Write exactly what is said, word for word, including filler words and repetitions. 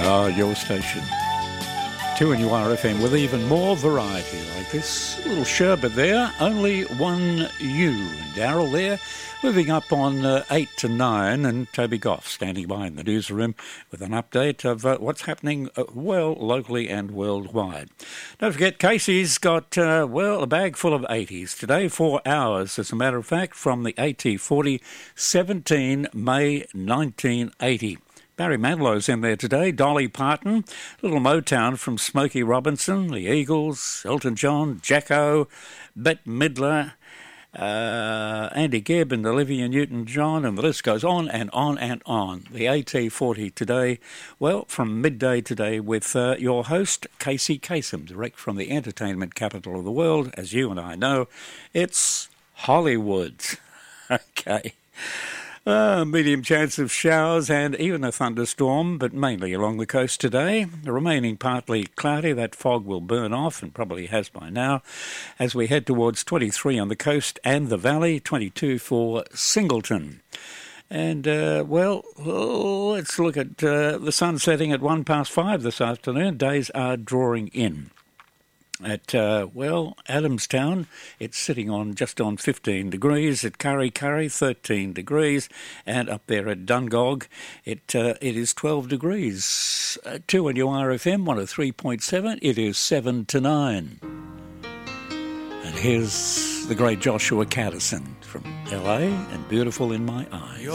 Ah, your station. two N U R F M with even more variety like this. A little sherbet there, only one you. And Daryl there, moving up on uh, eight to nine, and Toby Goff standing by in the newsroom with an update of uh, what's happening, uh, well, locally and worldwide. Don't forget, Casey's got, uh, well, a bag full of eighties today, four hours, as a matter of fact, from the A T forty, seventeen May nineteen eighty. Barry Manilow's in there today, Dolly Parton, Little Motown from Smokey Robinson, the Eagles, Elton John, Jacko, Bette Midler, uh, Andy Gibb and Olivia Newton-John, and the list goes on and on and on. The A T forty today, well, from midday today with uh, your host, Casey Kasem, direct from the entertainment capital of the world. As you and I know, it's Hollywood. Okay. Uh, medium chance of showers and even a thunderstorm, but mainly along the coast today. The remaining partly cloudy, that fog will burn off and probably has by now as we head towards twenty-three on the coast and the valley, twenty-two for Singleton. And, uh, well, let's look at uh, the sun setting at one past five this afternoon. Days are drawing in. At, uh, well, Adamstown, it's sitting on just on fifteen degrees. At Kurri Kurri, thirteen degrees. And up there at Dungog, it uh, it is twelve degrees. Uh, two N U R F M, one oh three point seven, it is seven to nine. And here's the great Joshua Caddison from L A and Beautiful in My Eyes.